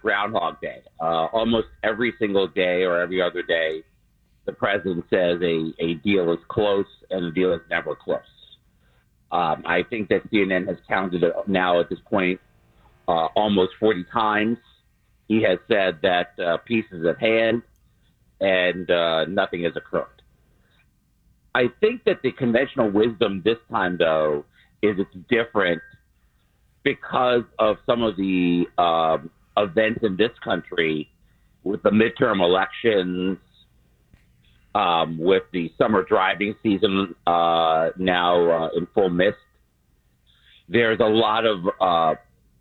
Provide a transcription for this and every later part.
Groundhog Day. Almost every single day or every other day, the president says a deal is close and a deal is never close. I think that CNN has counted it now at this point almost 40 times. He has said that peace is at hand and nothing has occurred. I think that the conventional wisdom this time, though, is it's different because of some of the events in this country with the midterm elections, with the summer driving season now in full mist. There's a lot of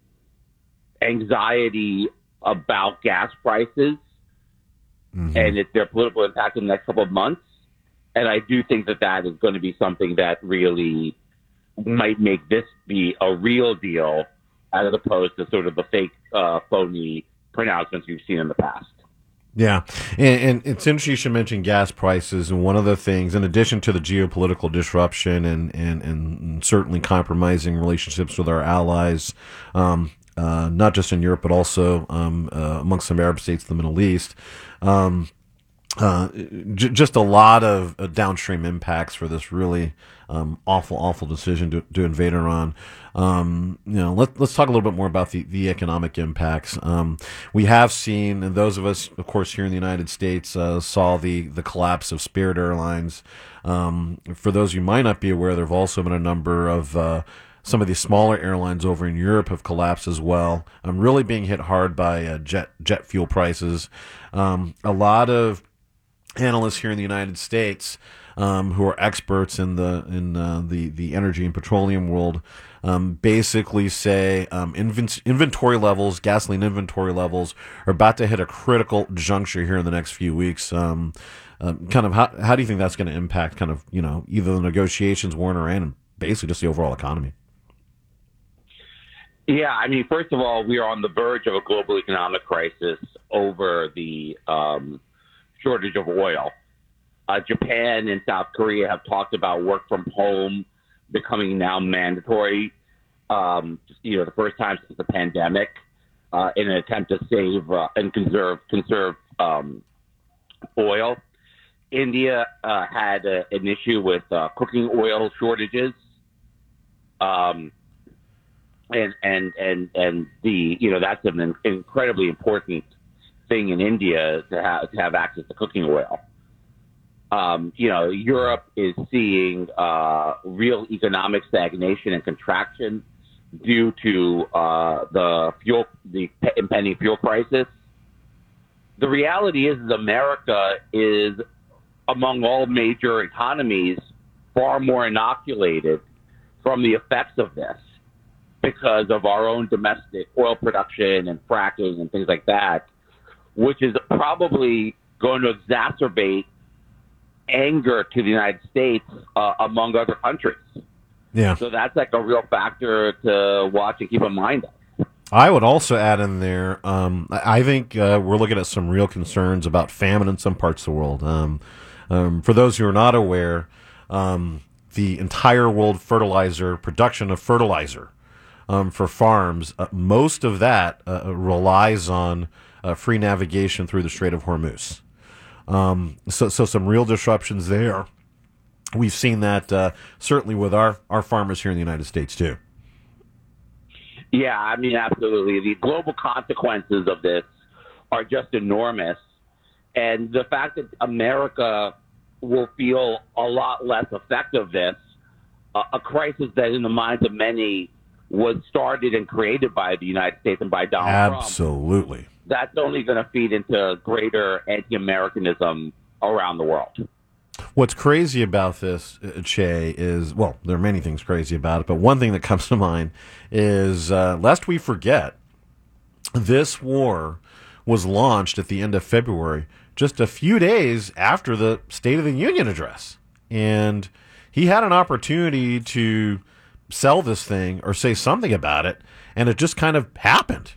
anxiety about gas prices and their political impact in the next couple of months. And I do think that that is going to be something that really might make this be a real deal as opposed to sort of the fake, phony pronouncements you've seen in the past. Yeah, and it's interesting you should mention gas prices. And one of the things, in addition to the geopolitical disruption and certainly compromising relationships with our allies, not just in Europe, but also amongst some Arab states, the Middle East, just a lot of downstream impacts for this really awful decision to invade Iran. Let's talk a little bit more about the economic impacts. We have seen, and those of us, of course, here in the United States, saw the collapse of Spirit Airlines. For those you might not be aware, there have also been a number of some of the smaller airlines over in Europe have collapsed as well. Really being hit hard by jet fuel prices. A lot of analysts here in the United States who are experts in the energy and petroleum world basically say inventory levels, gasoline inventory levels, are about to hit a critical juncture here in the next few weeks. Kind of how do you think that's going to impact kind of either the negotiations, war in Iran, and basically just the overall economy? Yeah, I mean, first of all, we are on the verge of a global economic crisis over the shortage of oil. Japan and South Korea have talked about work from home becoming now mandatory, the first time since the pandemic, in an attempt to save and conserve oil. India had an issue with cooking oil shortages, and that's an incredibly important thing in India to have access to cooking oil. Europe is seeing real economic stagnation and contraction due to the impending fuel crisis. The reality is America is, among all major economies, far more inoculated from the effects of this because of our own domestic oil production and fracking and things like that, which is probably going to exacerbate anger to the United States among other countries. Yeah. So that's like a real factor to watch and keep in mind. I would also add in there, I think we're looking at some real concerns about famine in some parts of the world. For those who are not aware, the entire world production of fertilizer for farms, most of that relies on free navigation through the Strait of Hormuz. So some real disruptions there. We've seen that certainly with our farmers here in the United States too. Yeah, I mean, absolutely. The global consequences of this are just enormous. And the fact that America will feel a lot less effect of this, a crisis that in the minds of many was started and created by the United States and by Donald Trump. Absolutely. That's only going to feed into greater anti-Americanism around the world. What's crazy about this, Che, is, well, there are many things crazy about it, but one thing that comes to mind is, lest we forget, this war was launched at the end of February, just a few days after the State of the Union address. And he had an opportunity to sell this thing or say something about it, and it just kind of happened.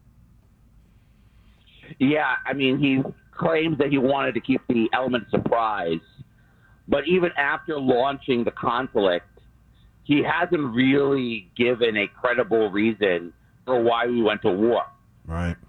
Yeah, I mean, he claims that he wanted to keep the element of surprise. But even after launching the conflict, he hasn't really given a credible reason for why we went to war. Right.